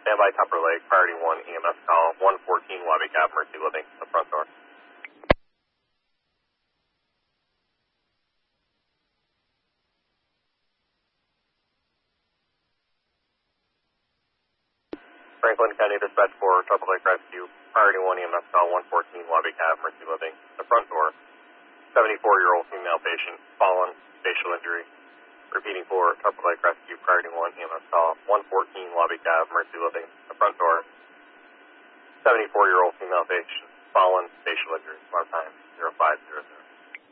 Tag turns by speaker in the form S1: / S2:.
S1: Standby Tupper Lake, priority 1 EMS call, 114 lobby cab, Mercy Living, the front door. Franklin County Dispatch for Tupper Lake Rescue, priority 1 EMS call, 114 lobby cab, Mercy Living, the front door. 74-year-old female patient, fallen, facial injury. Repeating for Tupper Lake Rescue, priority 1 EMS call, 114 lobby cab, Mercy Living, the front door. 74-year-old female patient, fallen, facial injury. Our time.